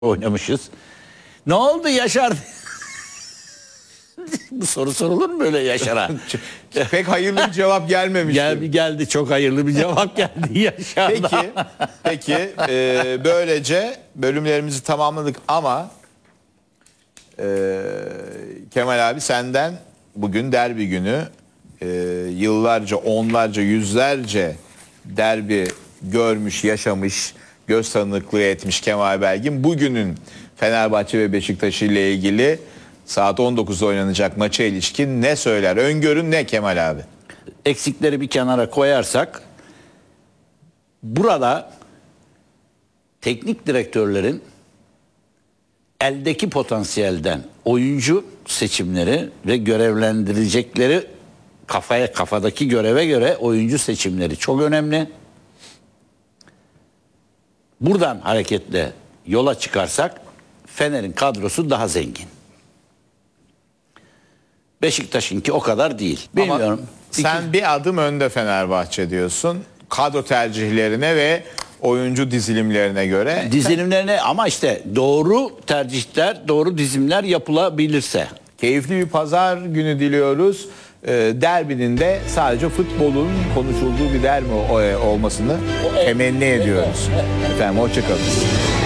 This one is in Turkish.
oynamışız. Ne oldu Yaşar? Bu soru sorulur mu böyle Yaşar'a? Pek hayırlı bir cevap gelmemişti. Geldi çok hayırlı bir cevap geldi Yaşar'dan. Peki böylece bölümlerimizi tamamladık ama Kemal abi senden bugün derbi günü yıllarca, onlarca, yüzlerce derbi görmüş, yaşamış, göz tanıklığı etmiş Kemal Belgin. Bugünün Fenerbahçe ve Beşiktaş ile ilgili saat 19'da oynanacak maça ilişkin ne söyler? Öngörün ne Kemal abi? Eksikleri bir kenara koyarsak burada teknik direktörlerin eldeki potansiyelden oyuncu seçimleri ve görevlendirecekleri kafadaki göreve göre oyuncu seçimleri çok önemli. Buradan hareketle yola çıkarsak Fener'in kadrosu daha zengin. Beşiktaş'ınki o kadar değil. Bilmiyorum. Ama sen bir adım önde Fenerbahçe diyorsun. Kadro tercihlerine ve oyuncu dizilimlerine göre. Dizilimlerine ama işte doğru tercihler, doğru dizimler yapılabilirse. Keyifli bir pazar günü diliyoruz. Derbinin de sadece futbolun konuşulduğu bir derbi olmasını temenni ediyoruz. Efendim hoşçakalın.